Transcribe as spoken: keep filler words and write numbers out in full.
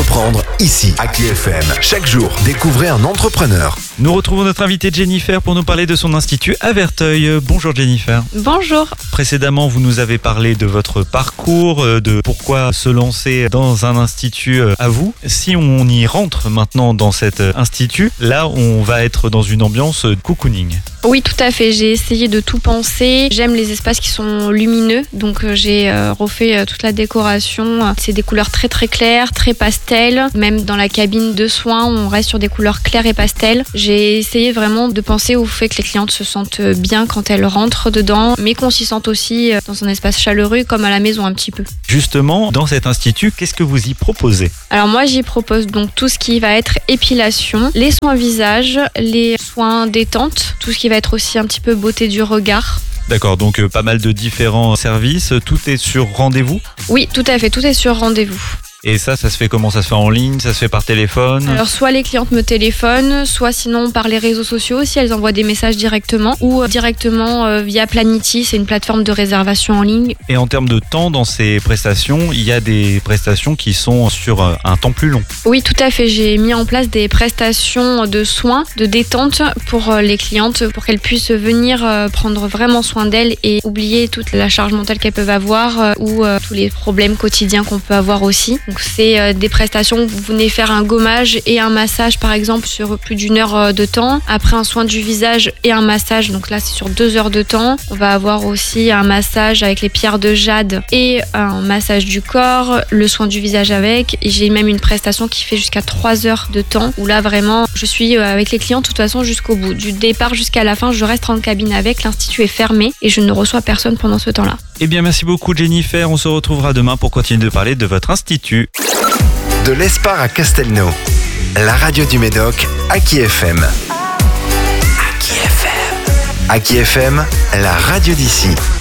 entreprendre ici, à K F M. Chaque jour, découvrez un entrepreneur. Nous retrouvons notre invitée Jennifer pour nous parler de son institut à Verteuil. Bonjour Jennifer. Bonjour. Précédemment, vous nous avez parlé de votre parcours, de pourquoi se lancer dans un institut à vous. Si on y rentre maintenant dans cet institut, là, on va être dans une ambiance cocooning. Oui, tout à fait. J'ai essayé de tout penser. J'aime les espaces qui sont lumineux, donc euh, j'ai euh, refait euh, toute la décoration. C'est des couleurs très très claires, très pastel. Même dans la cabine de soins, on reste sur des couleurs claires et pastel. J'ai essayé vraiment de penser au fait que les clientes se sentent bien quand elles rentrent dedans, mais qu'on s'y sente aussi dans un espace chaleureux comme à la maison un petit peu. Justement, dans cet institut, qu'est-ce que vous y proposez ? Alors moi, j'y propose donc tout ce qui va être épilation, les soins visage, les soins détente, tout ce qui va être aussi un petit peu beauté du regard. D'accord, donc euh, pas mal de différents services. Tout est sur rendez-vous ? Oui, tout à fait, tout est sur rendez-vous. Et ça, ça se fait comment ? Ça se fait en ligne ? Ça se fait par téléphone ? Alors soit les clientes me téléphonent, soit sinon par les réseaux sociaux si elles envoient des messages directement, ou euh, directement euh, via Planity, c'est une plateforme de réservation en ligne. Et en termes de temps dans ces prestations, il y a des prestations qui sont sur euh, un temps plus long. Oui, tout à fait. J'ai mis en place des prestations de soins, de détente pour euh, les clientes, pour qu'elles puissent venir euh, prendre vraiment soin d'elles et oublier toute la charge mentale qu'elles peuvent avoir euh, ou euh, tous les problèmes quotidiens qu'on peut avoir aussi. Donc c'est euh, des prestations où vous venez faire un gommage et un massage par exemple sur plus d'une heure euh, de temps. Après un soin du visage et un massage, donc là c'est sur deux heures de temps. On va avoir aussi un massage avec les pierres de jade et un massage du corps, le soin du visage avec. Et j'ai même une prestation qui fait jusqu'à trois heures de temps où là vraiment je suis euh, avec les clients de toute façon jusqu'au bout. Du départ jusqu'à la fin, je reste en cabine avec, l'institut est fermé et je ne reçois personne pendant ce temps-là. Eh bien merci beaucoup Jennifer, on se retrouvera demain pour continuer de parler de votre institut. De l'Espar à Castelnau, la radio du Médoc à K F M. À K F M. À K F M, la radio d'ici.